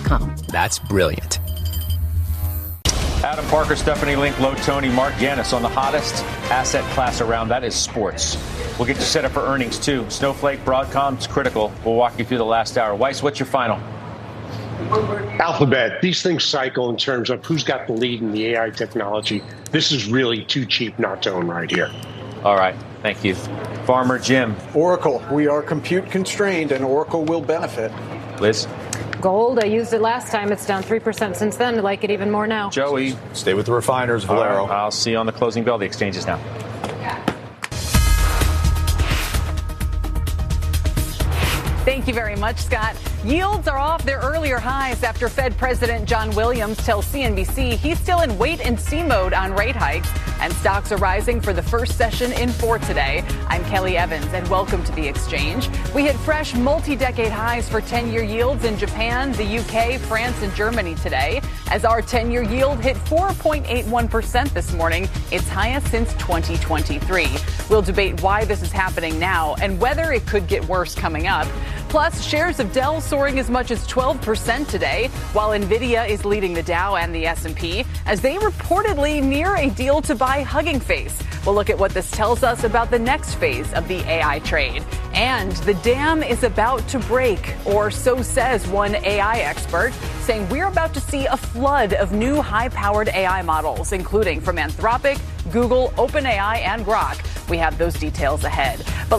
Dell.com. That's brilliant. Adam Parker, Stephanie Link, Lo Tony, Mark Gannis on the hottest asset class around. That is sports. We'll get you set up for earnings, too. Snowflake, Broadcom's critical. We'll walk you through the last hour. Weiss, what's your final? Alphabet. These things cycle in terms of who's got the lead in the AI technology. This is really too cheap not to own right here. All right. Thank you. Farmer Jim. Oracle. We are compute constrained, and Oracle will benefit. Liz. Gold, I used it last time. It's down 3% since then. I like it even more now. Joey. Stay with the refiners, Valero. I'll see you on the closing bell. The exchanges now. Thank you very much, Scott. Yields are off their earlier highs after Fed President John Williams tells CNBC he's still in wait-and-see mode on rate hikes, and stocks are rising for the first session in 4 today. I'm Kelly Evans, and welcome to The Exchange. We hit fresh multi-decade highs for 10-year yields in Japan, the UK, France, and Germany today, as our 10-year yield hit 4.81% this morning, its highest since 2023. We'll debate why this is happening now and whether it could get worse coming up. Plus, shares of Dell soaring as much as 12% today, while Nvidia is leading the Dow and the S&P as they reportedly near a deal to buy Hugging Face. We'll look at what this tells us about the next phase of the AI trade. And the dam is about to break, or so says one AI expert, saying we're about to see a flood of new high-powered AI models, including from Anthropic, Google, OpenAI, and Grok. We have those details ahead.